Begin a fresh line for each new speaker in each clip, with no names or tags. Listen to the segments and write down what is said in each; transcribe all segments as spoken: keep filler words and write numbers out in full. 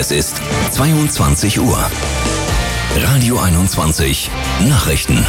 Es ist zweiundzwanzig Uhr. Radio einundzwanzig Nachrichten.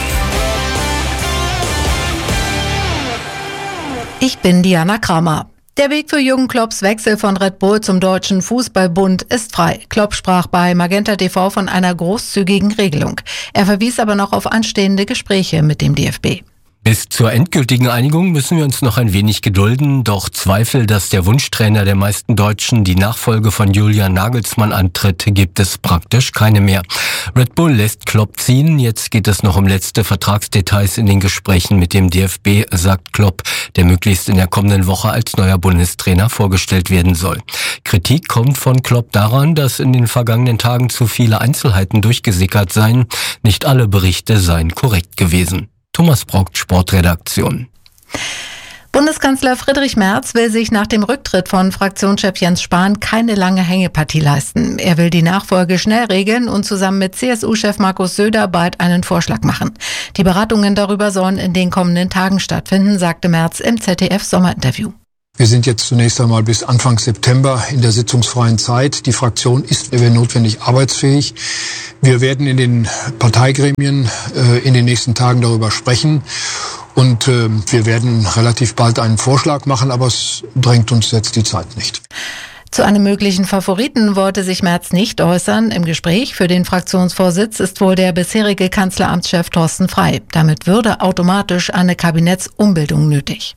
Ich bin Diana Kramer. Der Weg für Jürgen Klopps Wechsel von Red Bull zum Deutschen Fußballbund ist frei. Klopp sprach bei Magenta T V von einer großzügigen Regelung. Er verwies aber noch auf anstehende Gespräche mit dem D F B.
Bis zur endgültigen Einigung müssen wir uns noch ein wenig gedulden, doch Zweifel, dass der Wunschtrainer der meisten Deutschen die Nachfolge von Julian Nagelsmann antritt, gibt es praktisch keine mehr. Red Bull lässt Klopp ziehen, jetzt geht es noch um letzte Vertragsdetails in den Gesprächen mit dem D F B, sagt Klopp, der möglichst in der kommenden Woche als neuer Bundestrainer vorgestellt werden soll. Kritik kommt von Klopp daran, dass in den vergangenen Tagen zu viele Einzelheiten durchgesickert seien. Nicht alle Berichte seien korrekt gewesen. Thomas Braucht, Sportredaktion.
Bundeskanzler Friedrich Merz will sich nach dem Rücktritt von Fraktionschef Jens Spahn keine lange Hängepartie leisten. Er will die Nachfolge schnell regeln und zusammen mit C S U-Chef Markus Söder bald einen Vorschlag machen. Die Beratungen darüber sollen in den kommenden Tagen stattfinden, sagte Merz im Z D F-Sommerinterview.
Wir sind jetzt zunächst einmal bis Anfang September in der sitzungsfreien Zeit. Die Fraktion ist, wenn notwendig, arbeitsfähig. Wir werden in den Parteigremien äh, in den nächsten Tagen darüber sprechen. Und äh, wir werden relativ bald einen Vorschlag machen, aber es drängt uns jetzt die Zeit nicht.
Zu einem möglichen Favoriten wollte sich Merz nicht äußern. Im Gespräch für den Fraktionsvorsitz ist wohl der bisherige Kanzleramtschef Thorsten Frey. Damit würde automatisch eine Kabinettsumbildung nötig.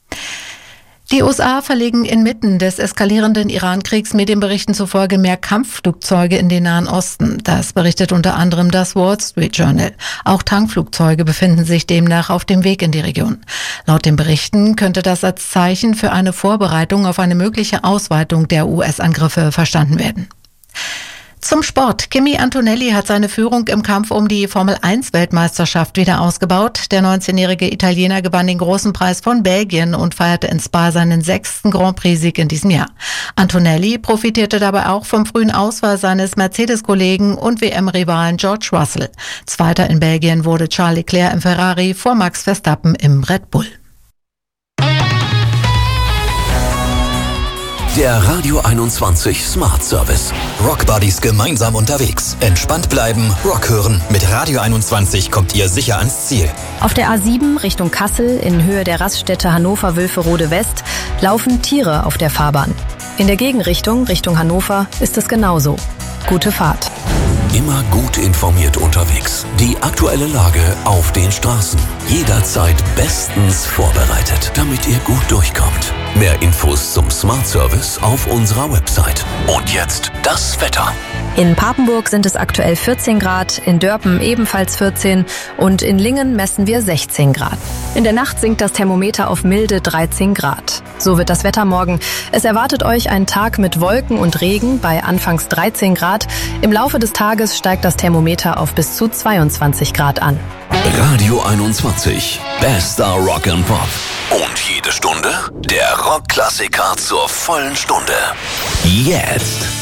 Die U S A verlegen inmitten des eskalierenden Iran-Kriegs Medienberichten zufolge mehr Kampfflugzeuge in den Nahen Osten. Das berichtet unter anderem das Wall Street Journal. Auch Tankflugzeuge befinden sich demnach auf dem Weg in die Region. Laut den Berichten könnte das als Zeichen für eine Vorbereitung auf eine mögliche Ausweitung der U S-Angriffe verstanden werden. Zum Sport. Kimi Antonelli hat seine Führung im Kampf um die Formel eins Weltmeisterschaft wieder ausgebaut. Der neunzehnjährige Italiener gewann den großen Preis von Belgien und feierte in Spa seinen sechsten Grand Prix-Sieg in diesem Jahr. Antonelli profitierte dabei auch vom frühen Ausfall seines Mercedes-Kollegen und W M-Rivalen George Russell. Zweiter in Belgien wurde Charles Leclerc im Ferrari vor Max Verstappen im Red Bull.
Der Radio einundzwanzig Smart Service.
Rock Buddies gemeinsam unterwegs. Entspannt bleiben, Rock hören. Mit Radio einundzwanzig kommt ihr sicher ans Ziel.
Auf der A sieben Richtung Kassel in Höhe der Raststätte Hannover-Wülferode West laufen Tiere auf der Fahrbahn. In der Gegenrichtung, Richtung Hannover, ist es genauso. Gute Fahrt.
Immer gut informiert unterwegs. Die aktuelle Lage auf den Straßen. Jederzeit bestens vorbereitet, damit ihr gut durchkommt. Mehr Infos zum Smart Service auf unserer Website. Und jetzt das Wetter.
In Papenburg sind es aktuell vierzehn Grad, in Dörpen ebenfalls vierzehn und in Lingen messen wir sechzehn Grad. In der Nacht sinkt das Thermometer auf milde dreizehn Grad. So wird das Wetter morgen. Es erwartet euch ein Tag mit Wolken und Regen bei anfangs dreizehn Grad. Im Laufe des Tages steigt das Thermometer auf bis zu zweiundzwanzig Grad an.
Radio einundzwanzig. Bester Rock and Pop. Und jede Stunde der Rockklassiker zur vollen Stunde. Jetzt.